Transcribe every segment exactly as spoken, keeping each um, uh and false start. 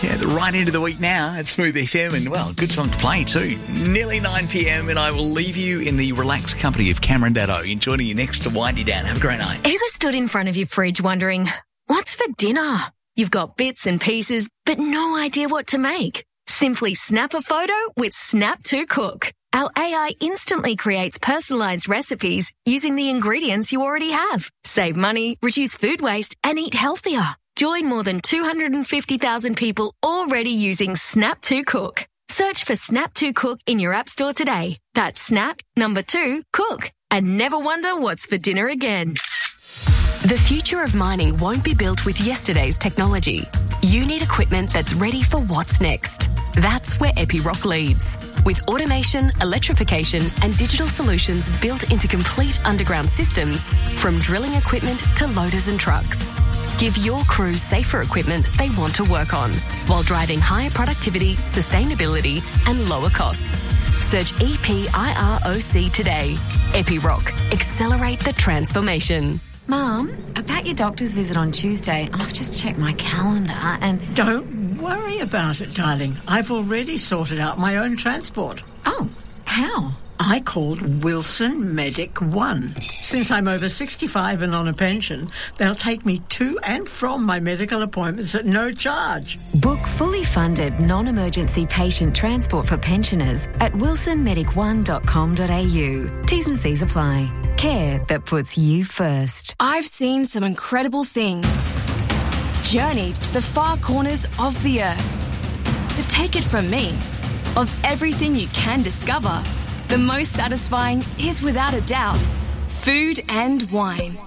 Yeah, the right end of the week now at Smooth F M, and, well, good song to play too. Nearly nine p.m, and I will leave you in the relaxed company of Cameron Daddo, joining you next to wind you down. Have a great night. Ever stood in front of your fridge wondering, what's for dinner? You've got bits and pieces, but no idea what to make. Simply snap a photo with Snap to Cook. Our A I instantly creates personalised recipes using the ingredients you already have. Save money, reduce food waste, and eat healthier. Join more than two hundred fifty thousand people already using Snap to Cook. Search for Snap to Cook in your app store today. That's Snap, number two, Cook. And never wonder what's for dinner again. The future of mining won't be built with yesterday's technology. You need equipment that's ready for what's next. That's where Epiroc leads. With automation, electrification and digital solutions built into complete underground systems, from drilling equipment to loaders and trucks. Give your crew safer equipment they want to work on, while driving higher productivity, sustainability and lower costs. Search E P I R O C today. Epiroc. Accelerate the transformation. Mum, about your doctor's visit on Tuesday, I've just checked my calendar and... Don't worry about it, darling. I've already sorted out my own transport. Oh, how? I called Wilson Medic One. Since I'm over sixty-five and on a pension, they'll take me to and from my medical appointments at no charge. Book fully funded non-emergency patient transport for pensioners at wilson medic one dot com dot a u. T's and C's apply. Care that puts you first. I've seen some incredible things. Journeyed to the far corners of the earth. But take it from me, of everything you can discover, the most satisfying is, without a doubt, food and wine.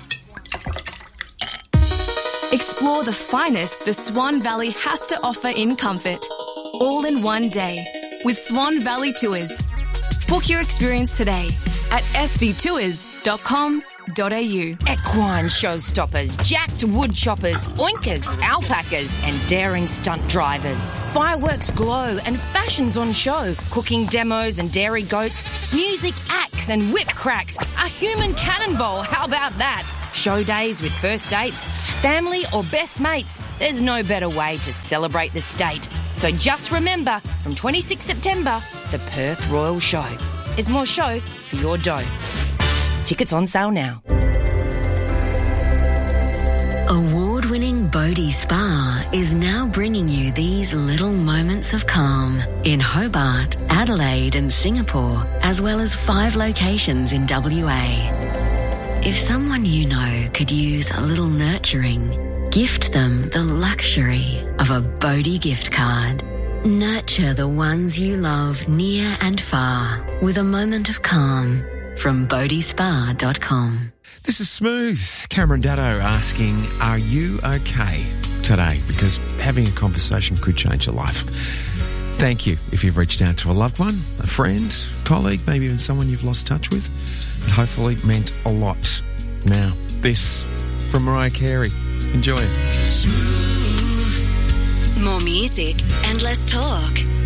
Explore the finest the Swan Valley has to offer in comfort, all in one day, with Swan Valley Tours. Book your experience today at s v tours dot com dot a u. Equine showstoppers, jacked wood choppers, oinkers, alpacas and daring stunt drivers. Fireworks glow and fashions on show, cooking demos and dairy goats, music acts and whip cracks, a human cannonball, how about that? Show days with first dates, family or best mates. There's no better way to celebrate the state. So just remember, from twenty-sixth September, the Perth Royal Show. There's more show for your dough. Tickets on sale now. Award-winning Bodhi Spa is now bringing you these little moments of calm in Hobart, Adelaide and Singapore, as well as five locations in W A. If someone you know could use a little nurturing, gift them the luxury of a Bodhi gift card. Nurture the ones you love near and far with a moment of calm from bodhi spa dot com. This is Smooth. Cameron Daddo asking, are you okay today? Because having a conversation could change your life. Thank you if you've reached out to a loved one, a friend, colleague, maybe even someone you've lost touch with. It hopefully meant a lot. Now, this from Mariah Carey. Enjoy it. More music and less talk.